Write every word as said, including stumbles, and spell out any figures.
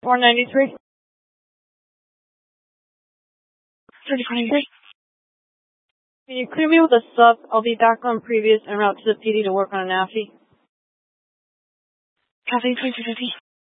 four ninety-three. thirty-four ninety-three. Can you clear me with a sub? I'll be back on previous en route to the P D to work on an A F I. Copy, twenty-two fifty.